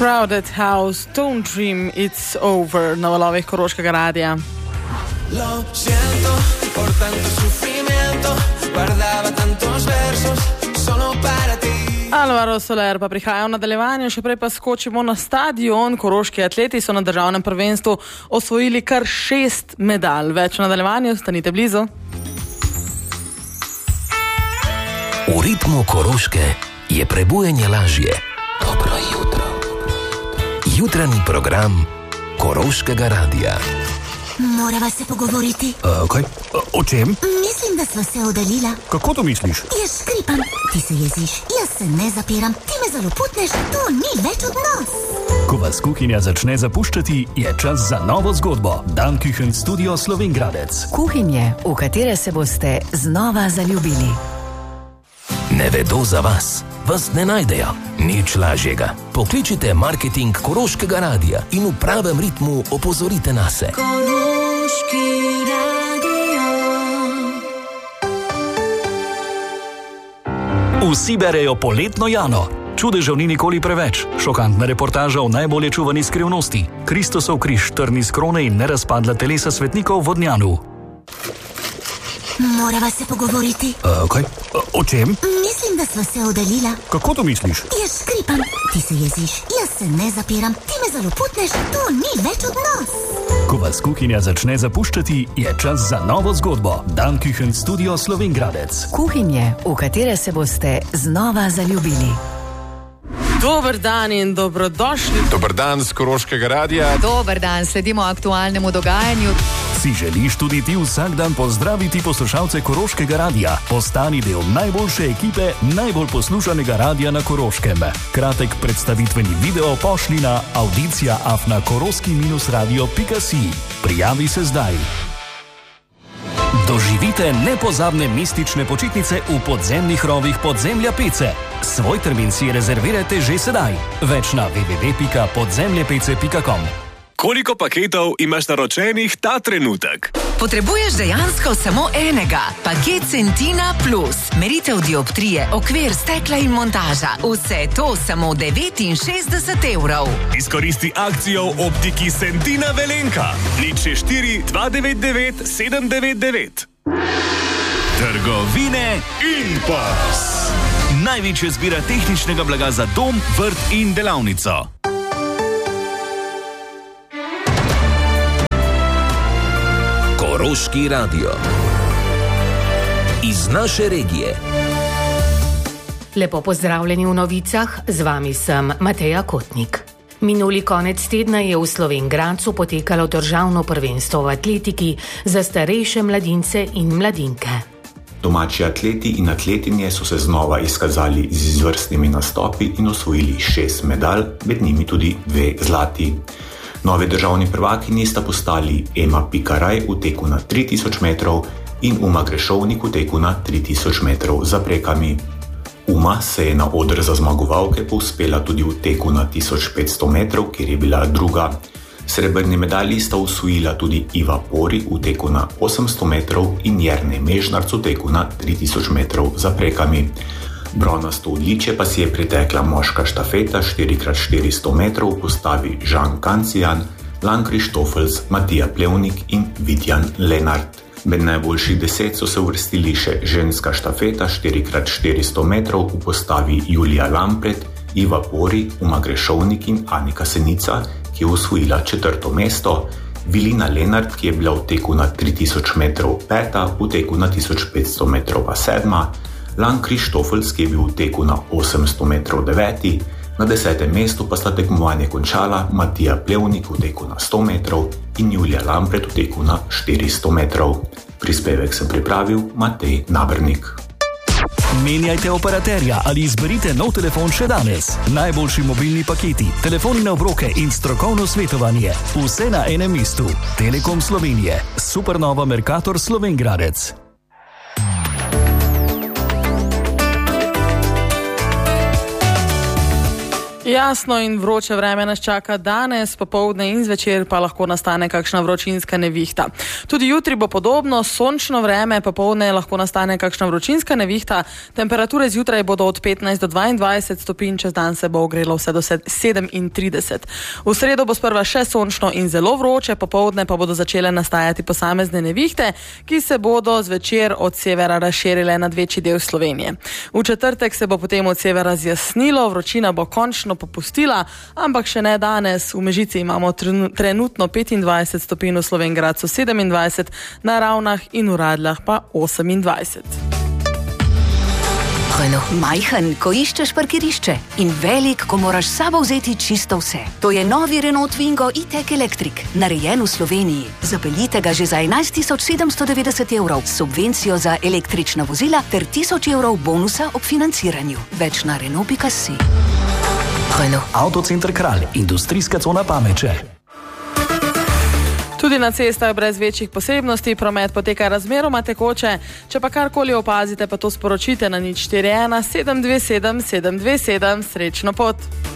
Crowded House, Don't Dream It's Over na valovih Koroškega radija. Lo siento por tanto sufrimiento, guardaba tantos versos solo para ti. Alvaro Soler pa prihaja v nadaljevanju, še prej pa skočimo na stadion. Koroški atleti so na državnem prvenstvu osvojili kar 6 medalj. Več v nadaljevanju, stanite blizu. V ritmu Koroške je prebujanje lažje. Dobro jutro. Jutranji program Koroškega radija. Morava se pogovoriti. Kaj? O čem? Mislim, da sva se oddaljila. Kako to misliš? Jaz škripam, ti se jeziš, jaz se ne zapiram, ti me zelo putneš, to ni več odnos. Ko vas kuhinja začne zapuščati, je čas za novo zgodbo. Danküchen Studio Slovengradec. Kuhinje, v katere se boste znova zaljubili. Ne vedo za vas, vas ne najdejo. Nič lažjega. Pokličite marketing Koroškega radija in v pravem ritmu opozorite nase. Koroški radio. Vsi berejo poletno Jano. Čudežev ni nikoli preveč. Šokantna reportaža o najbolje čuvani skrivnosti. Kristosov križ, trn iz krone in nerazpadla telesa svetnikov v Vodnjanu. Morava se pogovoriti. Kaj? O čem? Mislim, da sva se oddaljila. Kako to misliš? Jaz škripam, ti se jeziš, jaz se ne zapiram, ti me zelo putneš, to ni več odnos. Ko vas kuhinja začne zapuščati, je čas za novo zgodbo. Danküchen Studio Slovengradec. Kuhinje, v katere se boste znova zaljubili. Dober dan in dobrodošli. Dober dan z Koroškega radija. Dober dan, sledimo aktualnemu dogajanju. Si želiš tudi ti vsak dan pozdraviti poslušalce Koroškega radija? Postani del najboljše ekipe najbolj poslušanega radija na Koroškem. Kratek predstavitveni video pošli na audicija@koroski-radio.si. Prijavi se zdaj. Doživite nepozabne mistične počitnice v podzemnih rovih Podzemlja Pece. Svoj termin si rezervirajte že sedaj. Več na www.podzemljepece.com. Koliko paketov imaš naročenih ta trenutek? Potrebuješ dejansko samo enega. Paket Centina Plus. Meritev dioptrije, okvir, stekla in montaža. Vse to samo 69 evrov. Izkoristi akcijo v optiki Centina Velenka. 064 299 799. Trgovine Impas. Največja zbira tehničnega blaga za dom, vrt in delavnico. Koroški radio. Iz naše regije. Lepo pozdravljeni v novicah, z vami sem Mateja Kotnik. Minuli konec tedna je v Slovenjgradcu potekalo državno prvenstvo v atletiki za starejše mladince in mladinke. Domači atleti in atletinje so se znova izkazali z izvrstnimi nastopi in osvojili 6 medalj, med njimi tudi 2 zlati. Novi državni prvakinji sta postali Ema Pikaraj v teku na 3000 metrov in Uma Grešovnik v teku na 3000 metrov za prekami. Uma se je na oder za zmagovalke povzpela tudi v teku na 1500 metrov, kjer je bila druga. Srebrni medalji sta osvojila tudi Iva Pori v teku na 800 metrov in Jernej Mežnarc v teku na 3000 metrov za prekami. Bronasto odličje pa si je pritekla moška štafeta 4x400 metrov v postavi Žan Kancijan, Lan Krištofels, Matija Plevnik in Vidjan Lenart. Med najboljših 10 so se uvrstili še ženska štafeta 4x400 metrov v postavi Julija Lampret, Iva Pori, Uma Grešovnik in Anika Senica, ki je osvojila 4. mesto, Vilina Lenart, ki je bila v teku na 3000 metrov 5., v teku na 1500 metrov pa 7., Lan Krištofels, ki je bil v teku na 800 metrov 9., na 10. mestu pa sta tekmovanje končala Matija Plevnik v teku na 100 metrov in Julija Lampret v teku na 400 metrov. Prispevek sem pripravil Matej Nabernik. Menjajte operaterja ali izberite nov telefon še danes. Najboljši mobilni paketi, telefoni na obroke in strokovno svetovanje. Vse na enem mestu. Telekom Slovenije. Supernova Mercator Slovengradec. Jasno in vroče vreme nas čaka danes, popoldne in zvečer pa lahko nastane kakšna vročinska nevihta. Tudi jutri bo podobno, sončno vreme, popoldne lahko nastane kakšna vročinska nevihta. Temperature zjutraj bodo od 15 do 22 stopinj, čez dan se bo ogrelo vse do 37. V sredo bo sprva še sončno in zelo vroče, popoldne pa bodo začele nastajati posamezne nevihte, ki se bodo zvečer od severa razširile nad večji del Slovenije. V četrtek se bo potem od severa zjasnilo, vročina bo končno popustila, ampak še ne danes. V Mežici imamo trenutno 25 stopinj, v Slovenj Gradcu 27, na Ravnah in v Radljah pa 28. Renault. Majhen, ko iščeš parkirišče, in velik, ko moraš s sabo vzeti čisto vse. To je novi Renault Twingo e-tech Electric, narejen v Sloveniji. Zapeljite ga že za 11.790 evrov, subvencijo za električna vozila ter 1000 evrov bonusa ob financiranju. Več na Renault.si. Renault. Avtocenter Kralj, industrijska cona Pameče. Tudi na cestah brez večjih posebnosti, promet poteka razmeroma tekoče. Če pa karkoli opazite, pa to sporočite na 041 727 727. Srečno pot!